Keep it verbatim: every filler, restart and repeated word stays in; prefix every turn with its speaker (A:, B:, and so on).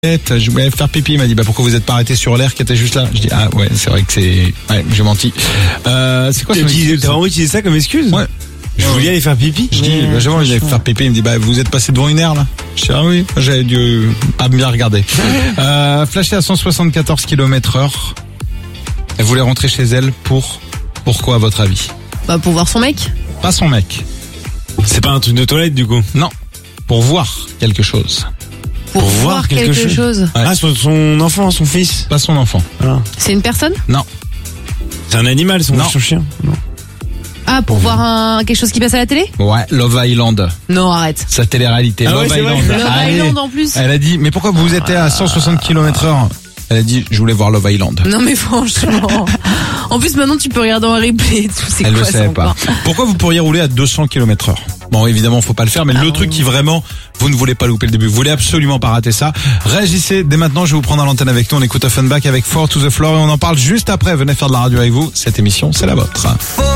A: Je voulais faire pipi, il m'a dit bah pourquoi vous êtes pas arrêté sur l'air qui était juste là. Je dis ah ouais c'est vrai que c'est ouais j'ai menti. Euh, c'est quoi
B: T'as vraiment utilisé ça comme excuse?
A: Ouais.
B: Je voulais aller faire pipi.
A: Je dis bah, j'avais envie d'aller faire pipi, il me dit bah vous êtes passé devant une aire là. Je dis ah oui j'avais dû pas bien regarder. euh, flashé à cent soixante-quatorze kilomètres heure. Elle voulait rentrer chez elle pour pourquoi à votre avis?
C: Bah pour voir son mec.
A: Pas son mec.
B: C'est pas un truc de toilette du coup?
A: Non. Pour voir quelque chose.
C: Pour, pour voir, voir quelque, quelque chose. chose.
B: Ouais. Ah, son, son enfant, son fils.
A: Pas son enfant.
B: Ah.
C: C'est une personne?
A: Non.
B: C'est un animal, son, son chien? Non.
C: Ah, pour, pour voir un, quelque chose qui passe à la télé?
A: Ouais, Love Island.
C: Non, arrête.
A: Sa télé-réalité.
B: Ah
A: Love
B: ouais,
A: Island.
C: Love Allez. Island en plus.
A: Elle a dit, mais pourquoi vous étiez à cent soixante kilomètres heure? Elle a dit, je voulais voir Love Island.
C: Non mais franchement. En plus maintenant tu peux regarder en replay et tout. C'est
A: Elle
C: quoi
A: le savait pas. Pourquoi vous pourriez rouler à deux cents kilomètres heure? Bon évidemment faut pas le faire, mais ah, le truc qui vraiment vous ne voulez pas louper le début, vous voulez absolument pas rater ça. Réagissez dès maintenant, je vais vous prendre à l'antenne avec nous. On écoute Offenbach avec Four to the Floor et on en parle juste après. Venez faire de la radio avec vous. Cette émission c'est la vôtre.